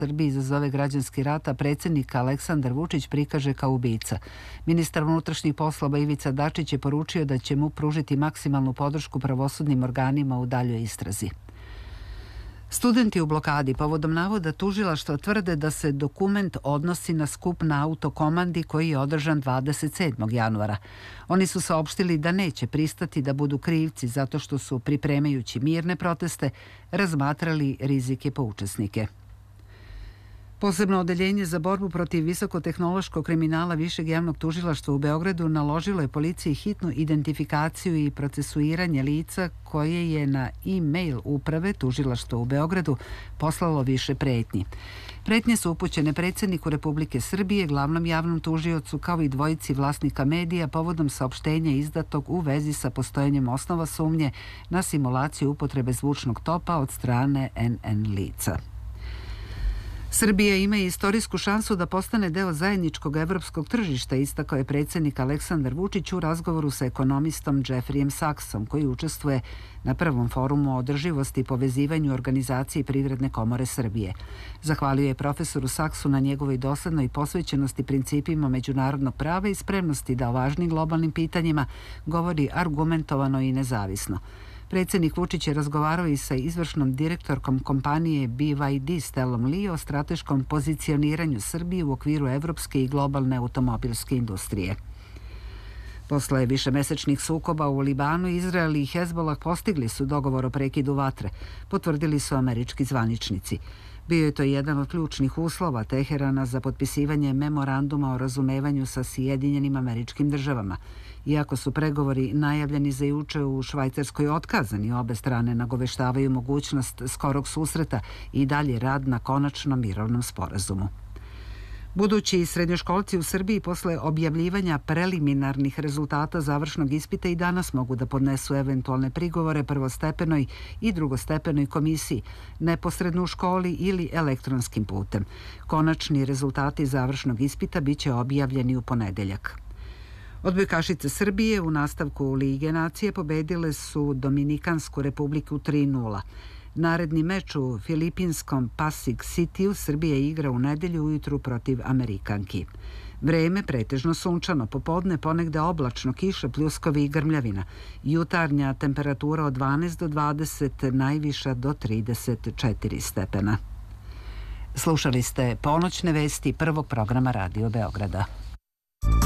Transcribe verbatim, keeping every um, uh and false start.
Srbiji izazove građanski rat, a predsjednik Aleksandar Vučić prikaže kao ubica. Ministar unutrašnjih poslova Ivica Dačić je poručio da će mu pružiti maksimalnu podršku pravosudnim organima u daljoj istrazi. Studenti u blokadi povodom navoda tužilaštva tvrde da se dokument odnosi na skup na autokomandi koji je održan dvadeset sedmog januara. Oni su saopštili da neće pristati da budu krivci zato što su, pripremajući mirne proteste, razmatrali rizike po učesnike. Posebno odeljenje za borbu protiv visokotehnološkog kriminala Višeg javnog tužilaštva u Beogradu naložilo je policiji hitnu identifikaciju i procesuiranje lica koje je na e-mail uprave tužilaštva u Beogradu poslalo više pretnji. Pretnje su upućene predsjedniku Republike Srbije, glavnom javnom tužiocu kao i dvojici vlasnika medija povodom saopštenja izdatog u vezi sa postojanjem osnova sumnje na simulaciju upotrebe zvučnog topa od strane en en lica. Srbija ima i istorijsku šansu da postane deo zajedničkog evropskog tržišta, istakao je predsjednik Aleksandar Vučić u razgovoru sa ekonomistom Jeffreyem Saxom, koji učestvuje na prvom forumu o održivosti i povezivanju organizacije Privredne komore Srbije. Zahvalio je profesoru Saxu na njegovoj doslednoj posvećenosti principima međunarodnog prava i spremnosti da o važnim globalnim pitanjima govori argumentovano i nezavisno. Predsjednik Vučić je razgovarao i sa izvršnom direktorkom kompanije B Y D Stellom Lee o strateškom pozicioniranju Srbije u okviru evropske i globalne automobilske industrije. Posle višemesečnih sukoba u Libanu, Izrael i Hezbollah postigli su dogovor o prekidu vatre, potvrdili su američki zvaničnici. Bio je to jedan od ključnih uslova Teherana za potpisivanje memoranduma o razumevanju sa Sjedinjenim Američkim Državama. Iako su pregovori najavljeni za juče u Švajcarskoj otkazani, obe strane nagoveštavaju mogućnost skorog susreta i dalje rad na konačnom mirovnom sporazumu. Budući srednjoškolci u Srbiji posle objavljivanja preliminarnih rezultata završnog ispita i danas mogu da podnesu eventualne prigovore prvostepenoj i drugostepenoj komisiji, neposredno u školi ili elektronskim putem. Konačni rezultati završnog ispita biće objavljeni u ponedeljak. Odbojkašice Srbije u nastavku Lige nacije pobedile su Dominikansku republiku tri nula. Naredni meč u filipinskom Pasig Cityu Srbija igra u nedelju ujutru protiv Amerikanki. Vreme pretežno sunčano, popodne ponegde oblačno, kiša, pljuskovi i grmljavina. Jutarnja temperatura od dvanaest do dvadeset, najviša do trideset četiri stepena. Slušali ste ponoćne vesti prvog programa Radio Beograda.